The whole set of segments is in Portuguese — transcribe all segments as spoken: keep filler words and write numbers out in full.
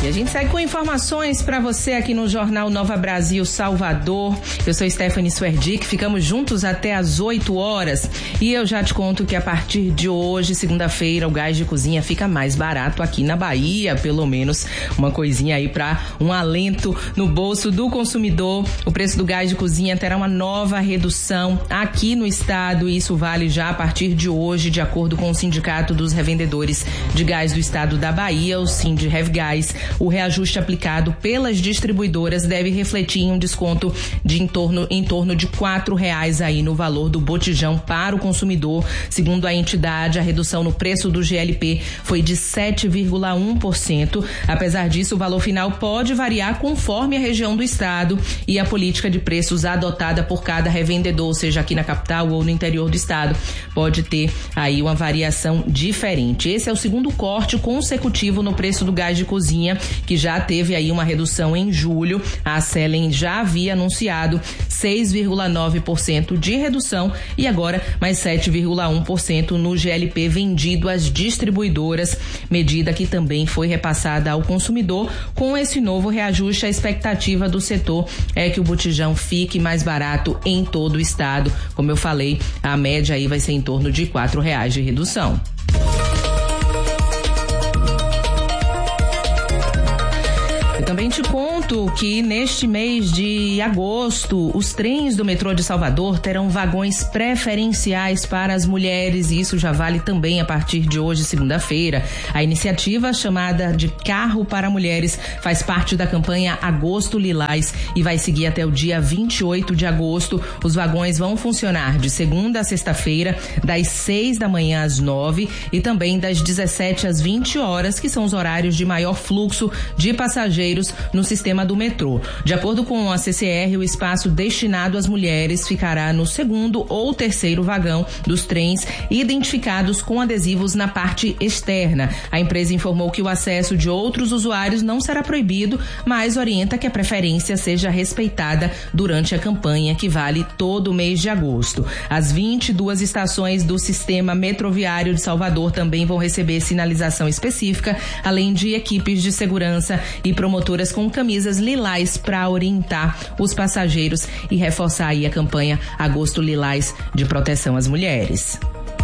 E a gente segue com informações para você aqui no Jornal Nova Brasil Salvador. Eu sou Stephanie Swerdick, ficamos juntos até às oito horas. E eu já te conto que a partir de hoje, segunda-feira, o gás de cozinha fica mais barato aqui na Bahia, pelo menos uma coisinha aí para um alento no bolso do consumidor. O preço do gás de cozinha terá uma nova redução aqui no estado e isso vale já a partir de hoje, de acordo com o Sindicato dos Revendedores de Gás do Estado da Bahia, o Sindrevgás. O reajuste aplicado pelas distribuidoras deve refletir em um desconto de em torno, em torno de quatro reais aí no valor do botijão para o consumidor. Segundo a entidade, a redução no preço do G L P foi de sete vírgula um por cento. Apesar disso, o valor final pode variar conforme a região do estado e a política de preços adotada por cada revendedor, seja aqui na capital ou no interior do estado, pode ter aí uma variação diferente. Esse é o segundo corte consecutivo no preço do gás de cozinha, que já teve aí uma redução em julho. A Selen já havia anunciado seis vírgula nove por cento de redução e agora mais sete vírgula um por cento no G L P vendido às distribuidoras, medida que também foi repassada ao consumidor. Com esse novo reajuste, a expectativa do setor é que o botijão fique mais barato em todo o estado. Como eu falei, a média aí vai ser em torno de quatro reais de redução. Também te conto que neste mês de agosto, os trens do metrô de Salvador terão vagões preferenciais para as mulheres e isso já vale também a partir de hoje, segunda-feira. A iniciativa, chamada de Carro para Mulheres, faz parte da campanha Agosto Lilás e vai seguir até o dia vinte e oito de agosto. Os vagões vão funcionar de segunda a sexta-feira, das seis da manhã às nove e também das dezessete às vinte horas, que são os horários de maior fluxo de passageiros no sistema do metrô. De acordo com a C C R, o espaço destinado às mulheres ficará no segundo ou terceiro vagão dos trens, identificados com adesivos na parte externa. A empresa informou que o acesso de outros usuários não será proibido, mas orienta que a preferência seja respeitada durante a campanha, que vale todo o mês de agosto. As vinte e duas estações do sistema metroviário de Salvador também vão receber sinalização específica, além de equipes de segurança e promotores com camisas lilás para orientar os passageiros e reforçar aí a campanha Agosto Lilás de proteção às mulheres.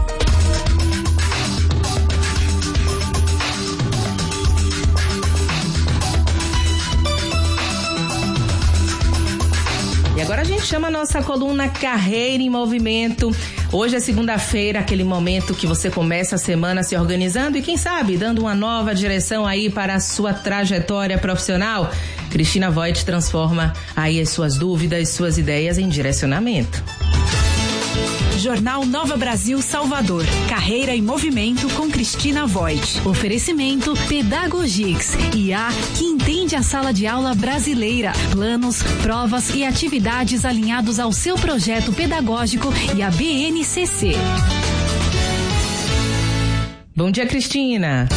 E agora a gente chama a nossa coluna Carreira em Movimento. Hoje é segunda-feira, aquele momento que você começa a semana se organizando e, quem sabe, dando uma nova direção aí para a sua trajetória profissional. Cristina Voigt transforma aí as suas dúvidas, suas ideias em direcionamento. Jornal Nova Brasil Salvador. Carreira em Movimento com Cristina Voigt. Oferecimento Pedagogix, I A que entende a sala de aula brasileira. Planos, provas e atividades alinhados ao seu projeto pedagógico e a B N C C. Bom dia, Cristina.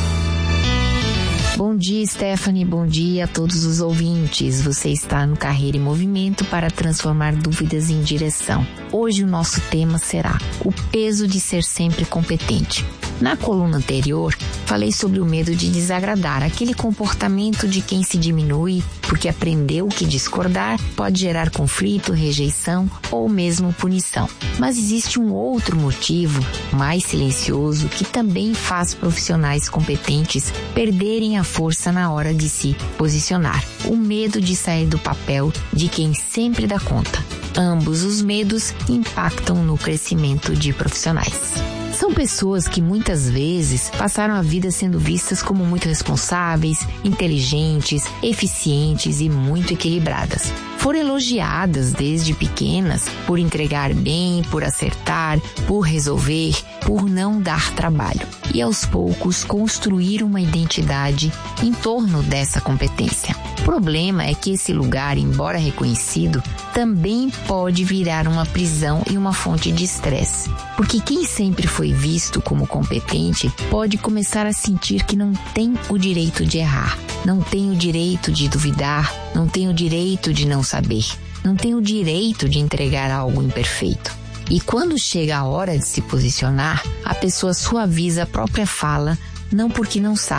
Bom dia, Stephanie. Bom dia a todos os ouvintes. Você está no Carreira em Movimento para transformar dúvidas em direção. Hoje o nosso tema será o peso de ser sempre competente. Na coluna anterior, falei sobre o medo de desagradar, aquele comportamento de quem se diminui porque aprendeu que discordar pode gerar conflito, rejeição ou mesmo punição. Mas existe um outro motivo, mais silencioso, que também faz profissionais competentes perderem a força na hora de se posicionar. O medo de sair do papel de quem sempre dá conta. Ambos os medos impactam no crescimento de profissionais. São pessoas que muitas vezes passaram a vida sendo vistas como muito responsáveis, inteligentes, eficientes e muito equilibradas. Foram elogiadas desde pequenas por entregar bem, por acertar, por resolver, por não dar trabalho. E aos poucos construíram uma identidade em torno dessa competência. O problema é que esse lugar, embora reconhecido, também pode virar uma prisão e uma fonte de estresse. Porque quem sempre foi visto como competente pode começar a sentir que não tem o direito de errar, não tem o direito de duvidar, não tem o direito de não saber, não tem o direito de entregar algo imperfeito. E quando chega a hora de se posicionar, a pessoa suaviza a própria fala, não porque não sabe,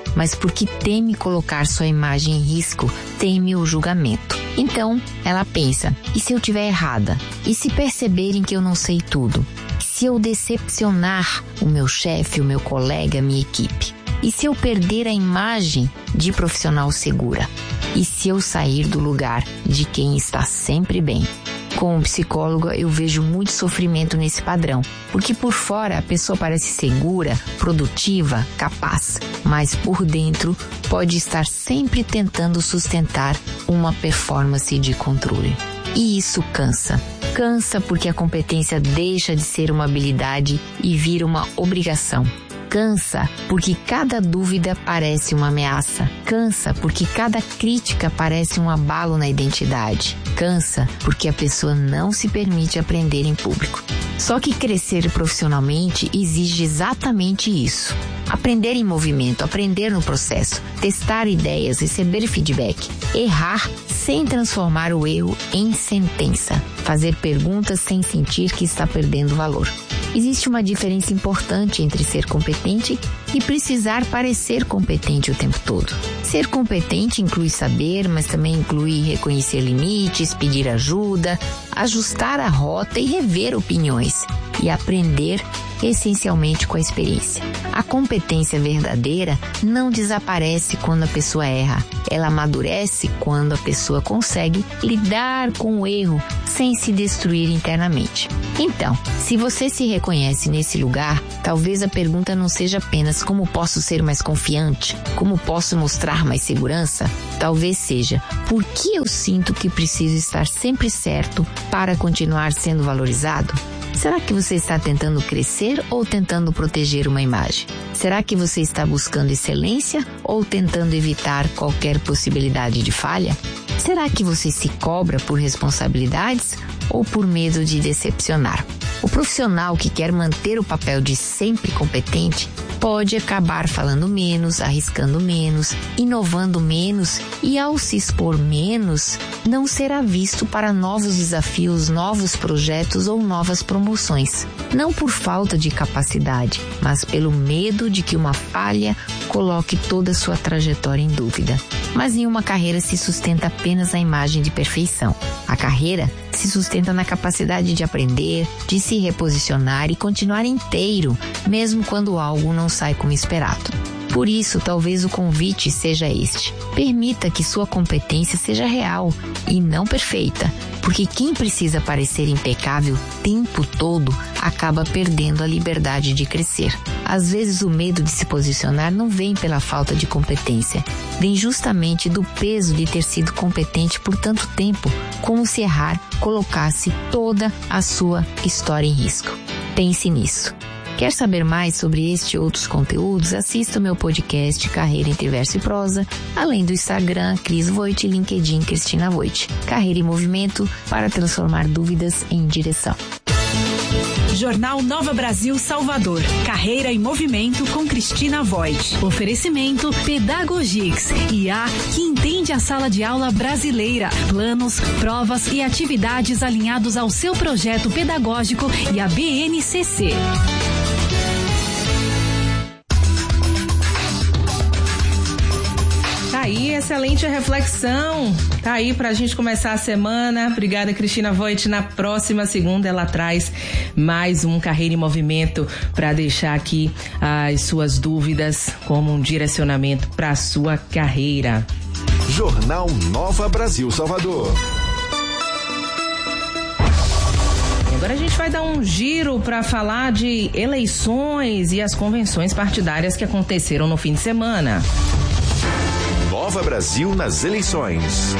mas porque teme colocar sua imagem em risco, teme o julgamento. Então, ela pensa, e se eu estiver errada? E se perceberem que eu não sei tudo? Se eu decepcionar o meu chefe, o meu colega, a minha equipe? E se eu perder a imagem de profissional segura? E se eu sair do lugar de quem está sempre bem? Como psicóloga, eu vejo muito sofrimento nesse padrão, porque por fora a pessoa parece segura, produtiva, capaz, mas por dentro pode estar sempre tentando sustentar uma performance de controle. E isso cansa. Cansa porque a competência deixa de ser uma habilidade e vira uma obrigação. Cansa porque cada dúvida parece uma ameaça. Cansa porque cada crítica parece um abalo na identidade. Cansa porque a pessoa não se permite aprender em público. Só que crescer profissionalmente exige exatamente isso. Aprender em movimento, aprender no processo, testar ideias, receber feedback, errar sem transformar o erro em sentença, fazer perguntas sem sentir que está perdendo valor. Existe uma diferença importante entre ser competente e precisar parecer competente o tempo todo. Ser competente inclui saber, mas também inclui reconhecer limites, pedir ajuda, ajustar a rota e rever opiniões, e aprender essencialmente com a experiência. A competência verdadeira não desaparece quando a pessoa erra. Ela amadurece quando a pessoa consegue lidar com o erro sem se destruir internamente. Então, se você se reconhece nesse lugar, talvez a pergunta não seja apenas como posso ser mais confiante, como posso mostrar mais segurança. Talvez seja por que eu sinto que preciso estar sempre certo para continuar sendo valorizado? Será que você está tentando crescer ou tentando proteger uma imagem? Será que você está buscando excelência ou tentando evitar qualquer possibilidade de falha? Será que você se cobra por responsabilidades ou por medo de decepcionar? O profissional que quer manter o papel de sempre competente pode acabar falando menos, arriscando menos, inovando menos e, ao se expor menos, não será visto para novos desafios, novos projetos ou novas promoções. Não por falta de capacidade, mas pelo medo de que uma falha coloque toda a sua trajetória em dúvida. Mas nenhuma carreira se sustenta apenas na imagem de perfeição. A carreira se sustenta na capacidade de aprender, de se reposicionar e continuar inteiro, mesmo quando algo não sai como esperado. Por isso, talvez o convite seja este. Permita que sua competência seja real e não perfeita, porque quem precisa parecer impecável o tempo todo acaba perdendo a liberdade de crescer. Às vezes o medo de se posicionar não vem pela falta de competência, vem justamente do peso de ter sido competente por tanto tempo, como se errar colocasse toda a sua história em risco. Pense nisso. Quer saber mais sobre este e outros conteúdos? Assista o meu podcast Carreira entre Verso e Prosa, além do Instagram Cris Voit e LinkedIn Cristina Voit. Carreira em movimento para transformar dúvidas em direção. Jornal Nova Brasil Salvador. Carreira em movimento com Cristina Voit. Oferecimento Pedagogix, I A que entende a sala de aula brasileira. Planos, provas e atividades alinhados ao seu projeto pedagógico e a B N C C. Tá aí, excelente reflexão. Tá aí pra gente começar a semana. Obrigada, Cristina Voit. Na próxima segunda ela traz mais um Carreira em Movimento para deixar aqui as suas dúvidas como um direcionamento para a sua carreira. Jornal Nova Brasil Salvador. Agora a gente vai dar um giro para falar de eleições e as convenções partidárias que aconteceram no fim de semana. Nova Brasil nas eleições.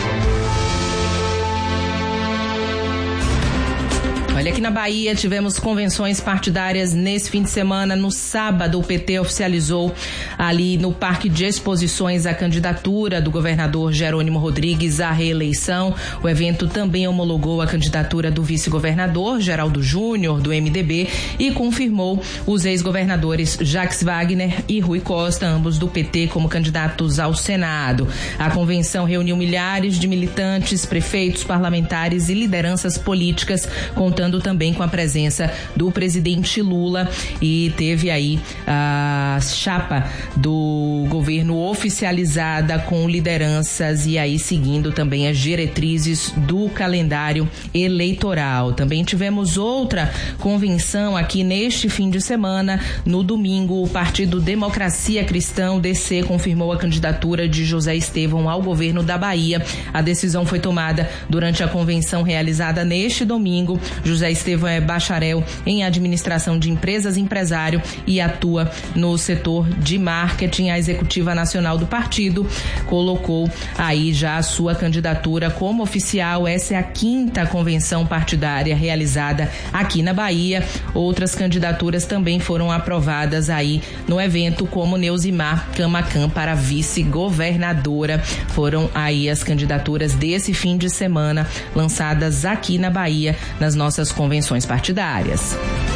Olha, aqui na Bahia tivemos convenções partidárias nesse fim de semana. No sábado, o P T oficializou ali no Parque de Exposições a candidatura do governador Jerônimo Rodrigues à reeleição. O evento também homologou a candidatura do vice-governador Geraldo Júnior, do M D B, e confirmou os ex-governadores Jacques Wagner e Rui Costa, ambos do P T, como candidatos ao Senado. A convenção reuniu milhares de militantes, prefeitos, parlamentares e lideranças políticas, contando também com a presença do presidente Lula, e teve aí a chapa do governo oficializada com lideranças e aí seguindo também as diretrizes do calendário eleitoral. Também tivemos outra convenção aqui neste fim de semana. No domingo, o Partido Democracia Cristã, o D C, confirmou a candidatura de José Estevão ao governo da Bahia. A decisão foi tomada durante a convenção realizada neste domingo. José Estevão é bacharel em administração de empresas, empresário e atua no setor de marketing. A executiva nacional do partido colocou aí já a sua candidatura como oficial. Essa é a quinta convenção partidária realizada aqui na Bahia. Outras candidaturas também foram aprovadas aí no evento, como Neuzimar Camacan para vice-governadora. Foram aí as candidaturas desse fim de semana lançadas aqui na Bahia nas nossas convenções partidárias.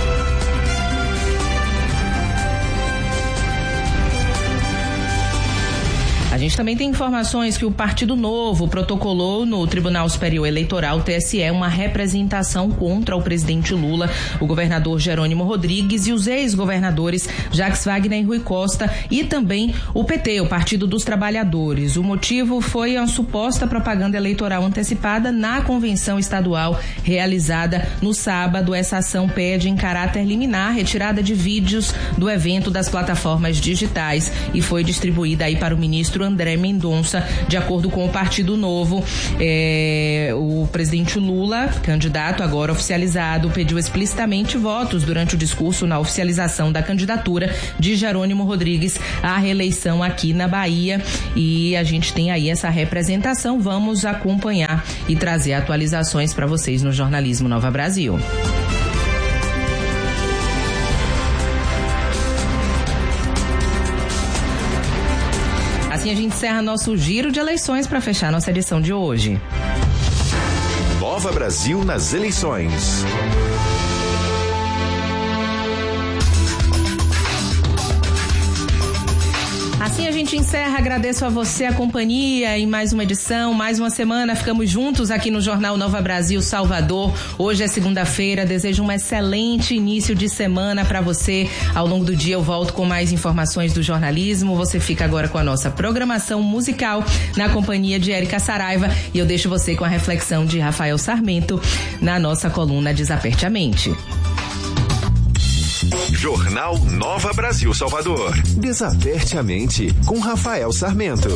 A gente também tem informações que o Partido Novo protocolou no Tribunal Superior Eleitoral, T S E, uma representação contra o presidente Lula, o governador Jerônimo Rodrigues e os ex-governadores Jacques Wagner e Rui Costa e também o P T, o Partido dos Trabalhadores. O motivo foi a suposta propaganda eleitoral antecipada na convenção estadual realizada no sábado. Essa ação pede em caráter liminar retirada de vídeos do evento das plataformas digitais e foi distribuída aí para o ministro André Mendonça. De acordo com o Partido Novo, é, o presidente Lula, candidato agora oficializado, pediu explicitamente votos durante o discurso na oficialização da candidatura de Jerônimo Rodrigues à reeleição aqui na Bahia, e a gente tem aí essa representação. Vamos acompanhar e trazer atualizações para vocês no Jornalismo Nova Brasil. Assim a gente encerra nosso giro de eleições para fechar nossa edição de hoje. Nova Brasil nas eleições. Assim a gente encerra, agradeço a você a companhia em mais uma edição, mais uma semana, ficamos juntos aqui no Jornal Nova Brasil Salvador. Hoje é segunda-feira, desejo um excelente início de semana para você. Ao longo do dia eu volto com mais informações do jornalismo, você fica agora com a nossa programação musical na companhia de Érica Saraiva e eu deixo você com a reflexão de Rafael Sarmento na nossa coluna Desaperte a Mente. Jornal Nova Brasil Salvador. Desaperte a mente com Rafael Sarmento.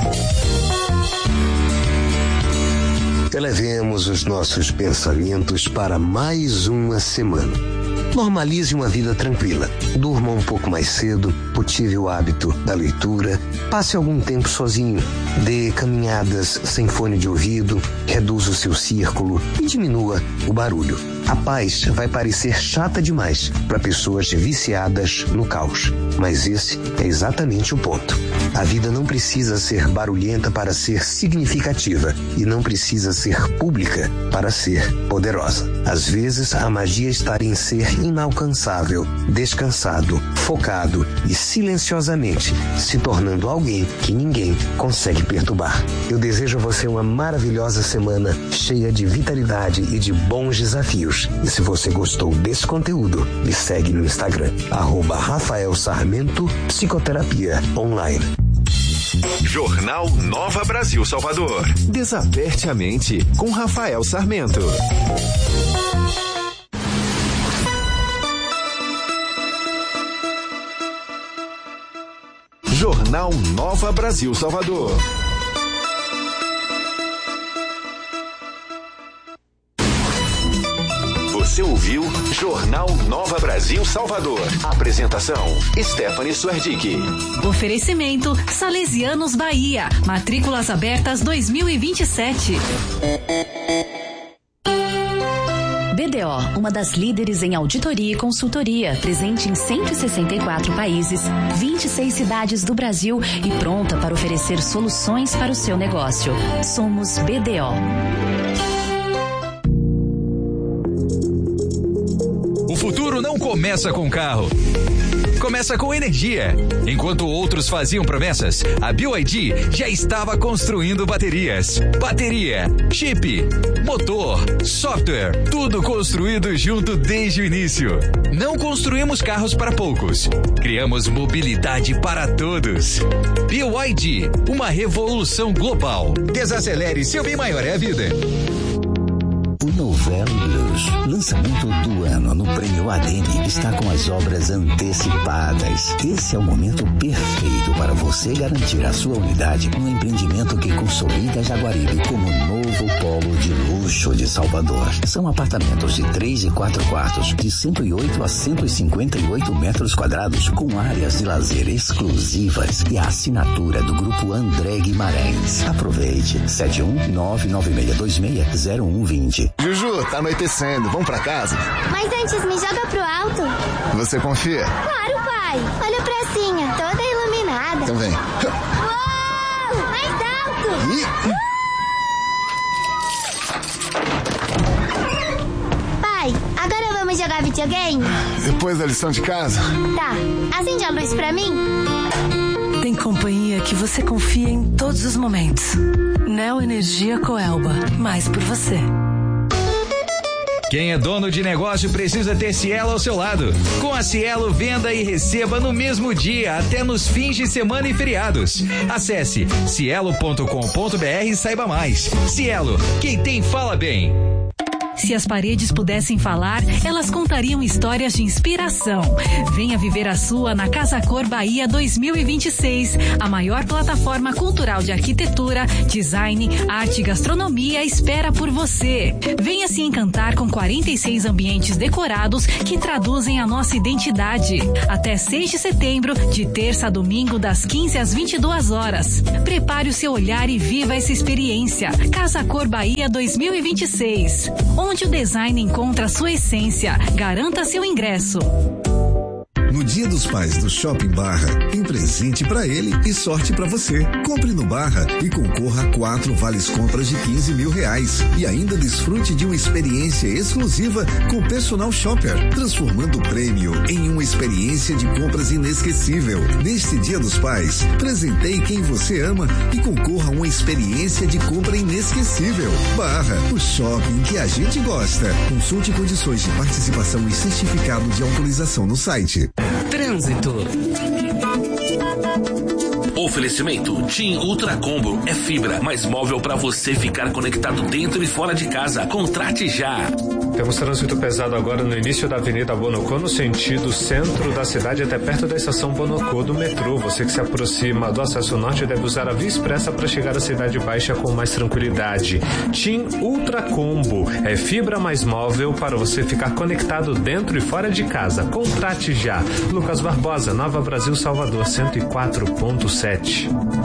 Elevemos os nossos pensamentos para mais uma semana. Normalize uma vida tranquila. Durma um pouco mais cedo, cultive o hábito da leitura, passe algum tempo sozinho, dê caminhadas sem fone de ouvido, reduza o seu círculo e diminua o barulho. A paz vai parecer chata demais para pessoas viciadas no caos, mas esse é exatamente o ponto. A vida não precisa ser barulhenta para ser significativa e não precisa ser pública para ser poderosa. Às vezes, a magia está em ser inalcançável, descansado, focado e silenciosamente se tornando alguém que ninguém consegue perturbar. Eu desejo a você uma maravilhosa semana cheia de vitalidade e de bons desafios. E se você gostou desse conteúdo, me segue no Instagram, arroba Rafael Sarmento Psicoterapia Online. Jornal Nova Brasil Salvador. Desaperte a mente com Rafael Sarmento. Jornal Nova Brasil Salvador. Você ouviu Jornal Nova Brasil Salvador. Apresentação, Stephanie Suerdick. Oferecimento Salesianos Bahia. Matrículas abertas dois mil e vinte e sete. B D O, uma das líderes em auditoria e consultoria, presente em cento e sessenta e quatro países, vinte e seis cidades do Brasil e pronta para oferecer soluções para o seu negócio. Somos B D O. O futuro não começa com carro. começa com energia. Enquanto outros faziam promessas, a B Y D já estava construindo baterias. Bateria, chip, motor, software, tudo construído junto desde o início. Não construímos carros para poucos. Criamos mobilidade para todos. B Y D, uma revolução global. Desacelere, seu bem maior é a vida. O Novello Blues, lançamento do ano no Prêmio A D M, está com as obras antecipadas. Esse é o momento perfeito para você garantir a sua unidade no empreendimento que consolida Jaguaribe como novo polo de luxo de Salvador. São apartamentos de três e quatro quartos, de cento e oito a cento e cinquenta e oito metros quadrados, com áreas de lazer exclusivas e a assinatura do Grupo André Guimarães. Aproveite, sete um nove nove seis dois seis zero um dois zero. Juju, tá anoitecendo, vamos pra casa? Mas antes, me joga pro alto. Você confia? Claro, pai. Olha a pracinha, toda iluminada. Então vem. Uou! Mais alto! Ih! Pai, agora vamos jogar videogame? Depois da lição de casa? Tá. Acende a luz pra mim? Tem companhia que você confia em todos os momentos. Neo Energia Coelba. Mais por você. Quem é dono de negócio precisa ter Cielo ao seu lado. Com a Cielo, venda e receba no mesmo dia, até nos fins de semana e feriados. Acesse cielo ponto com ponto b r e saiba mais. Cielo, quem tem fala bem. Se as paredes pudessem falar, elas contariam histórias de inspiração. Venha viver a sua na Casa Cor Bahia dois mil e vinte e seis, a maior plataforma cultural de arquitetura, design, arte e gastronomia espera por você. Venha se encantar com quarenta e seis ambientes decorados que traduzem a nossa identidade. Até seis de setembro, de terça a domingo, das quinze às vinte e duas horas. Prepare o seu olhar e viva essa experiência. Casa Cor Bahia dois mil e vinte e seis. Onde o design encontra sua essência. Garanta seu ingresso. No Dia dos Pais do Shopping Barra, tem presente pra ele e sorte pra você. Compre no Barra e concorra a quatro vales compras de quinze mil reais. E ainda desfrute de uma experiência exclusiva com o Personal Shopper, transformando o prêmio em uma experiência de compras inesquecível. Neste Dia dos Pais, presenteie quem você ama e concorra a uma experiência de compra inesquecível. Barra, o shopping que a gente gosta. Consulte condições de participação e certificado de autorização no site. Trânsito. Oferecimento TIM Ultra Combo é fibra mais móvel para você ficar conectado dentro e fora de casa. Contrate já. Temos trânsito pesado agora no início da Avenida Bonocô, no sentido centro da cidade, até perto da estação Bonocô do metrô. Você que se aproxima do acesso norte deve usar a Via Expressa para chegar à Cidade Baixa com mais tranquilidade. TIM Ultra Combo é fibra mais móvel para você ficar conectado dentro e fora de casa. Contrate já. Lucas Barbosa, Nova Brasil, Salvador, cento e quatro ponto sete.